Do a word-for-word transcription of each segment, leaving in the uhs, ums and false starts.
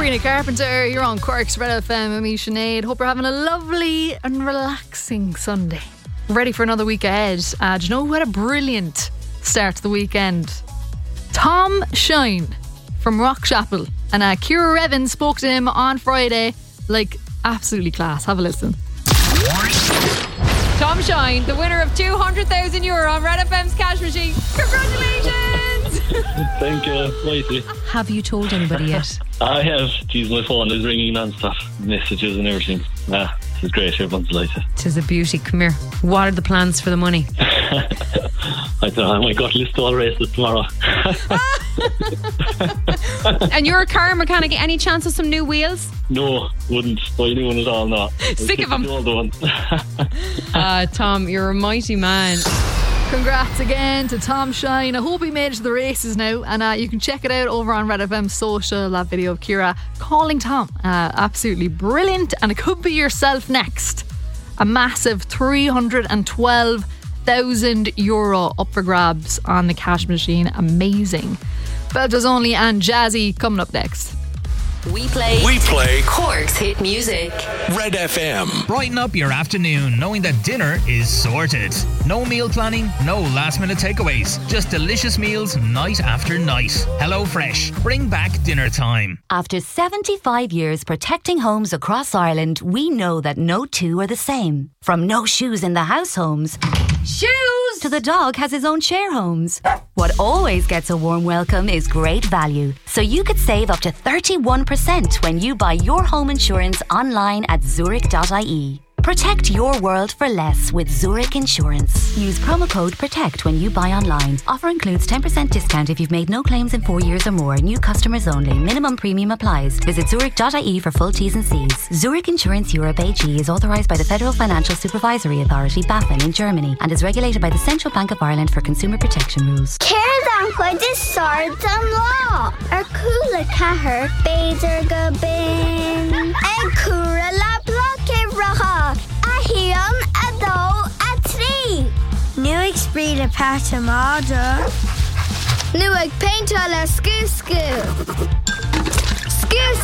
Sabrina Carpenter, you're on Cork's Red F M with me, Sinead. Hope you're having a lovely and relaxing Sunday. Ready for another week ahead. Uh, do you know who had a brilliant start to the weekend? Tom Shine from Rockchapel. And uh, Ciara Revin spoke to him on Friday. Like, absolutely class. Have a listen. Tom Shine, the winner of two hundred thousand euro on Red F M's cash machine. Congratulations! Thank you, Mighty. Have you told anybody yet? I have. Geez, my phone is ringing non-stop. Messages and everything. Ah, this is great. Everyone's delighted. Tis a beauty. Come here. What are the plans for the money? I don't know. I might go to Listowel races tomorrow. And you're a car mechanic. Any chance of some new wheels? No, wouldn't buy a new one at all, no. Sick of them. The older one. uh, Tom, you're a mighty man. Congrats again to Tom Shine. I hope he made it to the races now, and uh, you can check it out over on Red F M social, that video of Ciara calling Tom. Uh, absolutely brilliant, and it could be yourself next. A massive three hundred twelve thousand euro up for grabs on the cash machine. Amazing. Belters Only and Jazzy coming up next. We play We play Cork's hit music. Red F M. Brighten up your afternoon knowing that dinner is sorted. No meal planning, no last minute takeaways. Just delicious meals night after night. Hello Fresh. Bring back dinner time. After seventy-five years protecting homes across Ireland, we know that no two are the same. From no shoes in the house homes, shoes, to the dog has his own share homes. What always gets a warm welcome is great value. So you could save up to thirty-one percent when you buy your home insurance online at zurich dot I E. Protect your world for less with Zurich Insurance. Use promo code PROTECT when you buy online. Offer includes ten percent discount if you've made no claims in four years or more. New customers only. Minimum premium applies. Visit zurich dot I E for full T's and C's. Zurich Insurance Europe A G is authorised by the Federal Financial Supervisory Authority, BaFin, in Germany, and is regulated by the Central Bank of Ireland for consumer protection rules. Céir chuid is sard an lá ar cúla chathair beidir go bin ag cúra le bloce racha a híon a dó a trí. Nuig sprí le páta máda. Nuig painta le scú scú. Scú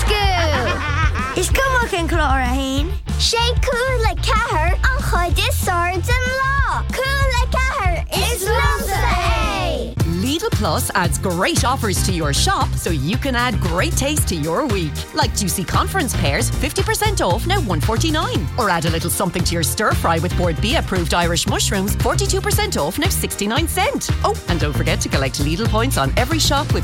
scú. Is cumach an clár a hain? Sé cúla chathair an chuid is sard an lá. Cúla chathair is lumsa é. Lidl Plus adds great offers to your shop so you can add great taste to your week. Like juicy conference pears, fifty percent off, now one forty-nine. Or add a little something to your stir fry with Board B approved Irish mushrooms, forty-two percent off, now sixty-nine cent. Oh, and don't forget to collect Lidl points on every shop with